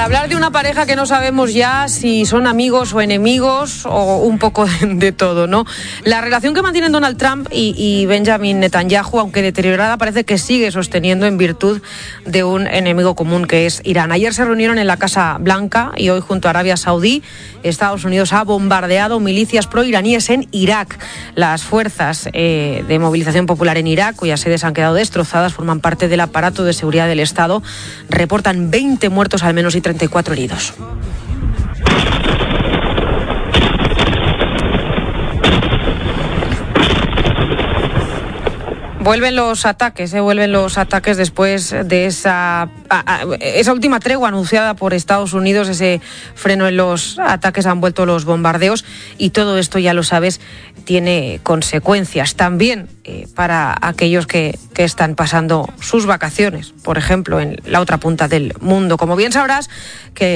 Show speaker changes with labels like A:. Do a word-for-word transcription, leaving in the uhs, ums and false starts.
A: hablar de una pareja que no sabemos ya si son amigos o enemigos o un poco de, de todo, ¿no? La relación que mantienen Donald Trump y, y Benjamin Netanyahu, aunque deteriorada, parece que sigue sosteniendo en virtud de un enemigo común que es Irán. Ayer se reunieron en la Casa Blanca y hoy, junto a Arabia Saudí, Estados Unidos ha bombardeado milicias proiraníes en Irak. Las fuerzas eh, de movilización popular en Irak, cuyas sedes han quedado destrozadas, forman parte del aparato de seguridad del Estado. Reportan veinte muertos al menos y treinta y cuatro heridos. Vuelven los ataques, eh, vuelven los ataques después de esa, a, a, esa última tregua anunciada por Estados Unidos, ese freno en los ataques, han vuelto los bombardeos y todo esto, ya lo sabes, tiene consecuencias también eh, para aquellos que, que están pasando sus vacaciones, por ejemplo, en la otra punta del mundo. Como bien sabrás, que